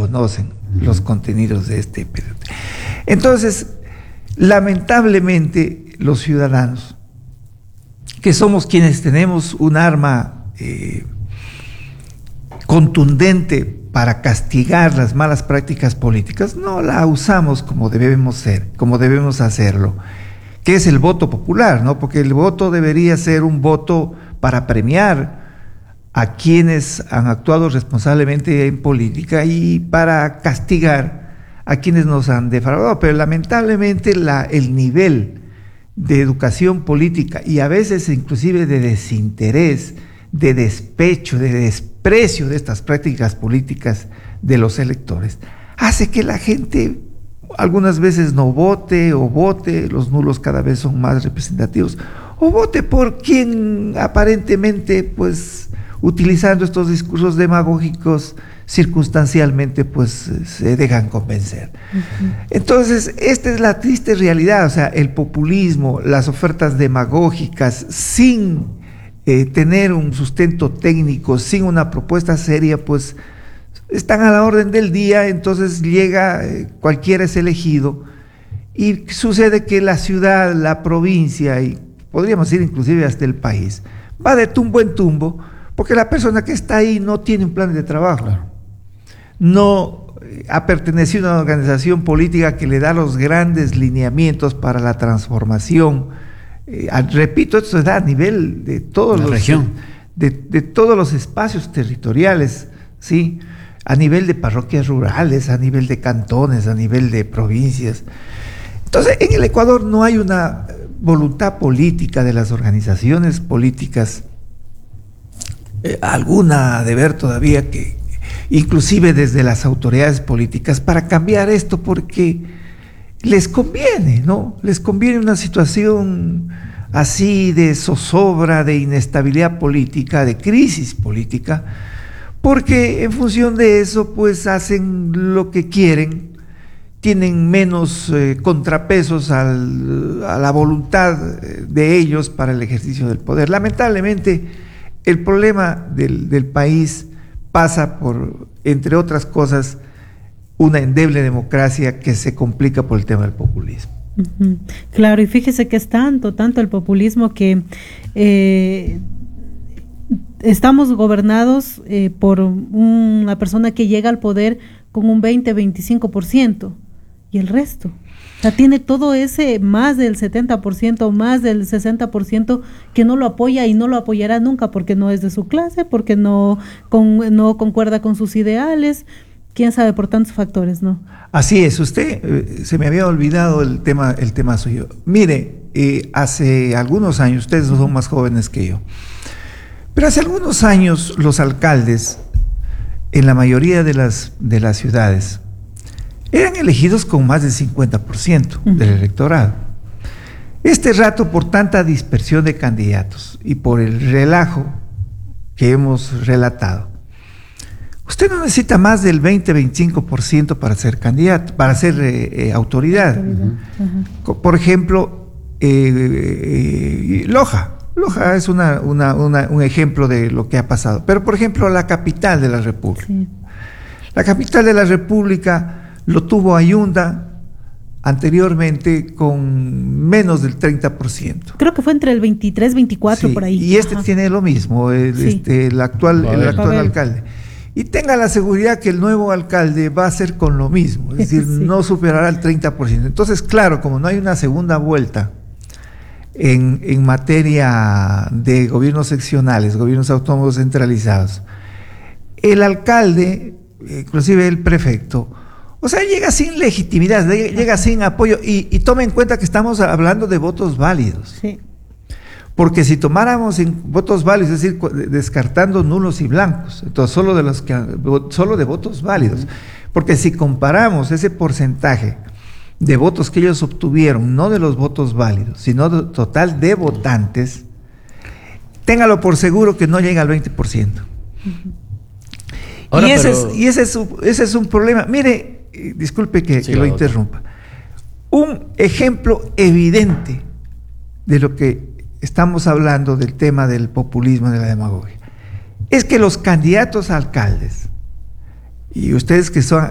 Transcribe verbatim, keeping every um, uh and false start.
conocen uh-huh. los contenidos de este periodo. Entonces, lamentablemente, los ciudadanos, que somos quienes tenemos un arma eh, contundente para castigar las malas prácticas políticas, no la usamos como debemos ser, como debemos hacerlo, que es el voto popular, ¿no? Porque el voto debería ser un voto para premiar a quienes han actuado responsablemente en política y para castigar a quienes nos han defraudado. Pero lamentablemente la, el nivel de educación política y a veces inclusive de desinterés, de despecho, de desprecio de estas prácticas políticas de los electores, hace que la gente algunas veces no vote o vote, los nulos cada vez son más representativos, o vote por quien aparentemente, pues, utilizando estos discursos demagógicos, circunstancialmente, pues, se dejan convencer. Uh-huh. Entonces, esta es la triste realidad, o sea, el populismo, las ofertas demagógicas, sin eh, tener un sustento técnico, sin una propuesta seria, pues, están a la orden del día. Entonces llega, eh, cualquiera es elegido, y sucede que la ciudad, la provincia, y podríamos decir inclusive hasta el país, va de tumbo en tumbo, porque la persona que está ahí no tiene un plan de trabajo, claro. no eh, ha pertenecido a una organización política que le da los grandes lineamientos para la transformación. Eh, repito, esto se da a nivel de todos la los región. De, de todos los espacios territoriales, ¿sí? A nivel de parroquias rurales, a nivel de cantones, a nivel de provincias. Entonces, en el Ecuador no hay una voluntad política de las organizaciones políticas, eh, alguna de ver todavía, que inclusive desde las autoridades políticas, para cambiar esto, porque les conviene, ¿no? Les conviene una situación así de zozobra, de inestabilidad política, de crisis política, porque en función de eso, pues hacen lo que quieren, tienen menos eh, contrapesos al, a la voluntad de ellos para el ejercicio del poder. Lamentablemente, el problema del, del país pasa por, entre otras cosas, una endeble democracia que se complica por el tema del populismo. Uh-huh. Claro, y fíjese que es tanto, tanto el populismo que eh, estamos gobernados eh, por una persona que llega al poder con un veinte, veinticinco por ciento, y el resto, o sea, tiene todo ese más del setenta por ciento, más del sesenta por ciento que no lo apoya y no lo apoyará nunca, porque no es de su clase, porque no, con, no concuerda con sus ideales, quién sabe, por tantos factores, ¿no? Así es. Usted, eh, se me había olvidado el tema, el tema suyo. Mire, eh, hace algunos años, ustedes no son más jóvenes que yo, pero hace algunos años los alcaldes en la mayoría de las, de las ciudades eran elegidos con más del cincuenta por ciento uh-huh. del electorado. Este rato, por tanta dispersión de candidatos y por el relajo que hemos relatado, usted no necesita más del veinte, veinticinco por ciento para ser candidato, para ser eh, eh, autoridad. autoridad. Uh-huh. Por ejemplo, eh, eh, Loja. Loja es una, una, una, un ejemplo de lo que ha pasado. Pero, por ejemplo, la capital de la República. Sí. La capital de la República lo tuvo Ayunda anteriormente con menos del treinta por ciento. Creo que fue entre el veintitrés, veinticuatro, sí, por ahí. Y este Ajá. tiene lo mismo, el, sí. este, el actual, el actual alcalde. Y tenga la seguridad que el nuevo alcalde va a hacer con lo mismo, es decir, sí. no superará el treinta por ciento. Entonces, claro, como no hay una segunda vuelta en, en materia de gobiernos seccionales, gobiernos autónomos centralizados, el alcalde, inclusive el prefecto, o sea, llega sin legitimidad, llega sin apoyo, y, y tome en cuenta que estamos hablando de votos válidos. Sí. Porque si tomáramos en votos válidos, es decir, descartando nulos y blancos, entonces solo de los que solo de votos válidos, porque si comparamos ese porcentaje de votos que ellos obtuvieron, no de los votos válidos, sino de, total de votantes, téngalo por seguro que no llega al veinte por ciento. Uh-huh. Ahora, y, ese pero... es, y ese es, ese es un problema. Mire, disculpe que, sí, que lo interrumpa. Un ejemplo evidente de lo que estamos hablando del tema del populismo, de la demagogia, es que los candidatos a alcaldes, y ustedes que son,